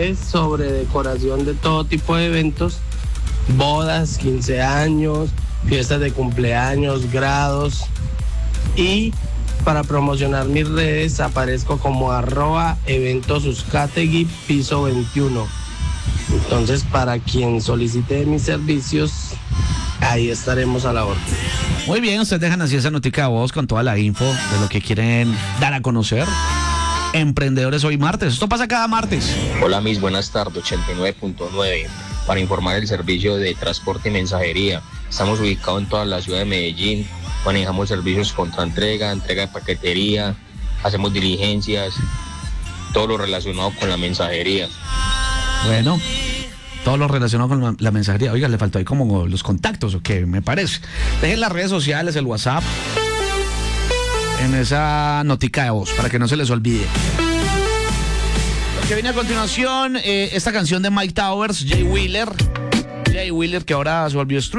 redes sobre decoración de todo tipo de eventos, bodas, 15 años, fiestas de cumpleaños, grados. Y para promocionar mis redes aparezco como @eventosuscategui piso 21. Entonces, para quien solicite mis servicios, ahí estaremos a la orden. Muy bien, ustedes dejan así esa notica de voz con toda la info de lo que quieren dar a conocer. Emprendedores hoy martes. Esto pasa cada martes. Hola, mis buenas tardes, 89.9. Para informar el servicio de transporte y mensajería. Estamos ubicados en toda la ciudad de Medellín. Manejamos servicios contra entrega de paquetería, hacemos diligencias, todo lo relacionado con la mensajería. Bueno, todo lo relacionado con la mensajería. Oiga, le faltó ahí como los contactos, ¿o qué? Me parece. Dejen las redes sociales, el WhatsApp, en esa notica de voz, para que no se les olvide. Lo que viene a continuación, esta canción de Mike Towers, Jay Wheeler, que ahora se volvió stream.